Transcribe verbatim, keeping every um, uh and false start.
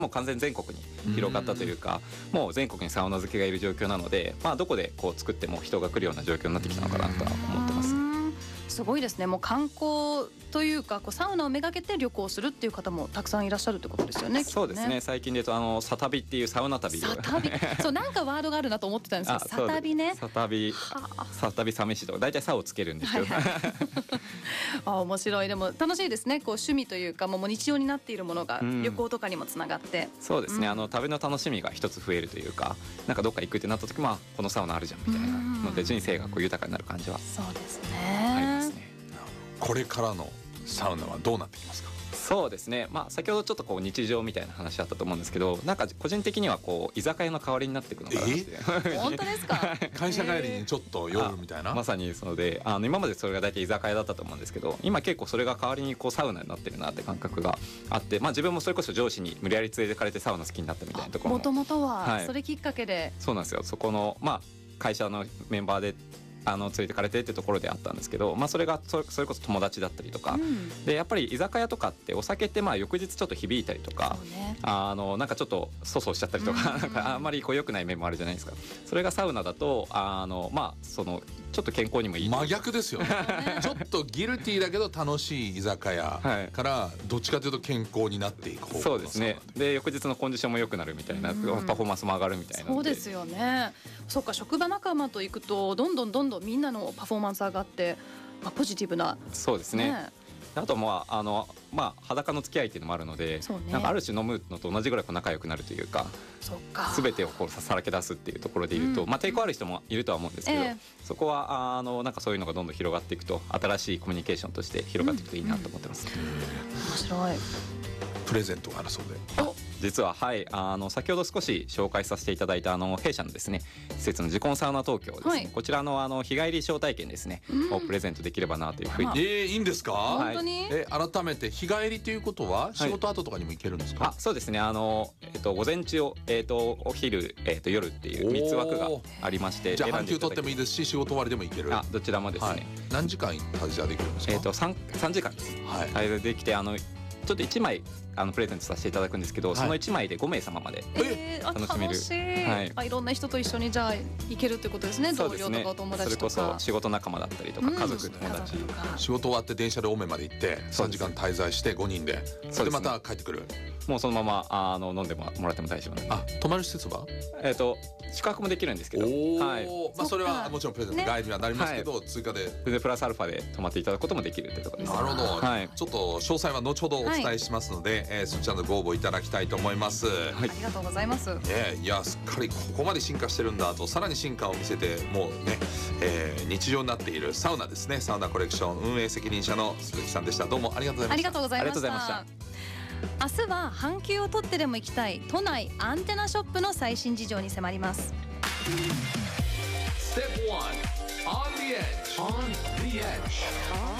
もう完全全国に広がったというか、もう全国にサウナ好きがいる状況なので、まあ、どこでこう作っても人が来るような状況になってきたのかなとは思ってます。 すごいですね。もう観光というかこうサウナをめがけて旅行するっていう方もたくさんいらっしゃるってことですよね。 そうですね。最近で言うとあのサ旅っていうサウナ旅をサ旅そうなんかワードがあるなと思ってたんですけど、サ旅ね。 サ旅サ旅サ飯とか大体サをつけるんですけど、はいはい、 あ面白い。でも楽しいですね。こう趣味というかもう日常になっているものが旅行とかにもつながって、 うん、そうですね、うん、あの旅の楽しみが一つ増えるというか、なんかどっか行くってなった時もこのサウナあるじゃんみたいなので人生がこう豊かになる感じはそうですね。 ありますね。 これからのサウナはどうなってきますか？ そうですね、まあ、先ほどちょっとこう日常みたいな話あったと思うんですけど、なんか個人的にはこう居酒屋の代わりになっていくのかなって。 本当ですか？ 会社帰りにちょっと夜みたいな。 まさにそので、あの今までそれが大体居酒屋だったと思うんですけど、今結構それが代わりにこうサウナになってるなって感覚があって、まあ、自分もそれこそ上司に無理やり連れてかれてサウナ好きになったみたいなところももともとはそれきっかけで、はい、 そうなんですよ。そこの、まあ、会社のメンバーであの連れてかれてってところであったんですけど、まあ、それがそれ、それこそ友達だったりとか、うん、でやっぱり居酒屋とかってお酒ってまあ翌日ちょっと響いたりとか、ね、あのなんかちょっと粗相しちゃったりとか、うん、なんかあんまりこう良くない面もあるじゃないですか。それがサウナだとあの、まあ、そのちょっと健康にもいい。 真逆ですよね。ちょっとギルティーだけど楽しい居酒屋からどっちかというと健康になっていく方向。 そうですね。で翌日のコンディションも良くなるみたいな、うん、パフォーマンスも上がるみたいな。 そうですよね。そうか、職場仲間と行くとどんどんどんどんみんなのパフォーマンス上がって、まあ、ポジティブな。 そうですね。ね、あとまああのまあ裸の付き合いっていうのもあるので、ね、なんかある種飲むのと同じぐらいこう仲良くなるというか、 そうか、 全てをこうさらけ出すっていうところでいうと、うん、まあ抵抗ある人もいるとは思うんですけど、えー、そこはあのなんかそういうのがどんどん広がっていくと新しいコミュニケーションとして広がっていくといいなと思ってます。 うんうん、面白い。 プレゼントがあるそうで。 実ははい、あの先ほど少し紹介させていただいたあの弊社のですね施設のジコンサウナ東京ですね、はい、こちらのあの日帰り招待券ですね、うん、をプレゼントできればなというふうに。 えー、いいんですか？ 本当に？ え改めて日帰りということは仕事後とかにも行けるんですか？ はい、あそうですね、あの、えっと、午前中を、えっと、お昼、えっと、夜っていうみっつ枠がありまして、 じゃあ半休取ってもいいですし仕事終わりでも行ける。 あどちらもですね、はい、 何時間滞在できるんですか？ えっと、3, 3時間です、はい、滞在できて、あのちょっといちまいあのプレゼントさせていただくんですけど、はい、そのいちまいでごめいさままで楽しめる。 楽しい、はい、あいろんな人と一緒にじゃあ行けるってことですね。同僚とかお友達とか、 それこそ仕事仲間だったりとか、うん、家族友達、 仕事終わって電車で青梅まで行ってさんじかん滞在してごにんで、それでまた帰ってくる。 もうそのままあの飲んでもらっても大丈夫なんで。 あ泊まる施設はえっと宿泊もできるんですけど、はい、 まあ、それはもちろんプレゼント外にはなりますけど、ね、追加ででプラスアルファで泊まっていただくこともできるってところです。 なるほど、はい、ちょっと詳細は後ほどお伝えしますので、はい、えー、そちらのご応募いただきたいと思います。はい、 ありがとうございます。 えー、いやすっかりここまで進化してるんだと、さらに進化を見せてもうね、えー、日常になっているサウナですね。サウナコレクション運営責任者の鈴木さんでした。どうもありがとうございました。 ありがとうございました。明日は半休を取ってでも行きたい都内アンテナショップの最新事情に迫ります。 Step one, on the edge. On the edge.